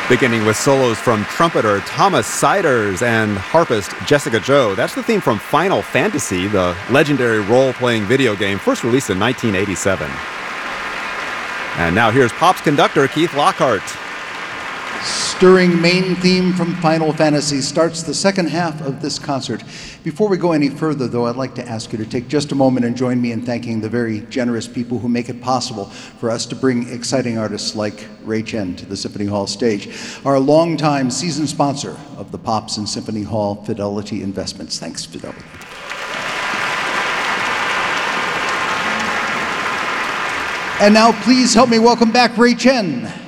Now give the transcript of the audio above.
Beginning with solos from trumpeter Thomas Siders and harpist Jessica Joe. That's the theme from Final Fantasy, the legendary role-playing video game first released in 1987. And now here's Pop's conductor Keith Lockhart. Stirring main theme from Final Fantasy starts the second half of this concert. Before we go any further, though, I'd like to ask you to take just a moment and join me in thanking the very generous people who make it possible for us to bring exciting artists like Ray Chen to the Symphony Hall stage. Our longtime season sponsor of the Pops and Symphony Hall, Fidelity Investments. Thanks, Fidelity. And now please help me welcome back Ray Chen.